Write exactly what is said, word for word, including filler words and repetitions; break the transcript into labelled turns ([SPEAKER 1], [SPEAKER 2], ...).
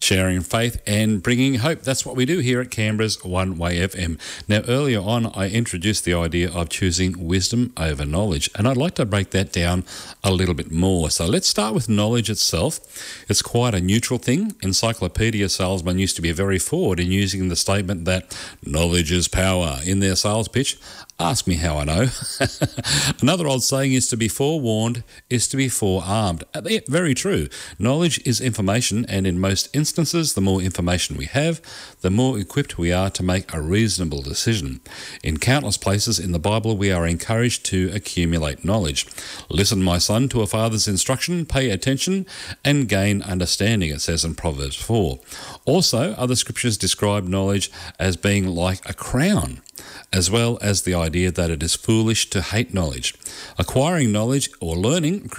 [SPEAKER 1] sharing faith and bringing hope. That's what we do here at Canberra's One Way F M. Now, earlier on, I introduced the idea of choosing wisdom over knowledge, and I'd like to break that down a little bit more. So let's start with knowledge itself. It's quite a neutral thing. Encyclopedia salesmen used to be very forward in using the statement that knowledge is power in their sales pitch. Ask me how I know. Another old saying is to be forewarned is to be forearmed. Very true. Knowledge is information, and in most instances, the more information we have, the more equipped we are to make a reasonable decision. In countless places in the Bible, we are encouraged to accumulate knowledge. Listen, my son, to a father's instruction, pay attention, and gain understanding, it says in Proverbs four. Also, other scriptures describe knowledge as being like a crown, as well as the idea that it is foolish to hate knowledge. Acquiring knowledge or learning